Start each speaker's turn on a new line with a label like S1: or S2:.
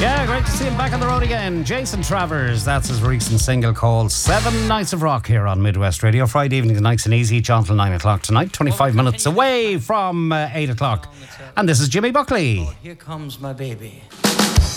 S1: Yeah, great to see him back on the road again. Jason Travers, that's his recent single called 7 Nights of Rock here on Midwest Radio. Friday evenings, nice and easy, John till 9 o'clock tonight. 25 minutes away from 8 o'clock. And this is Jimmy Buckley.
S2: Here comes my baby.